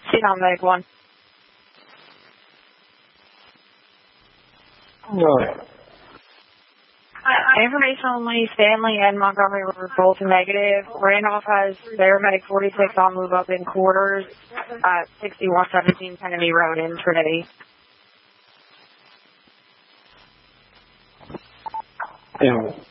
Seen on Meg 1. Right. Information only, Stanley and Montgomery were both negative. Randolph has their Medic 46 on move up in quarters at 6117 Kennedy Road in Trinity. Yeah.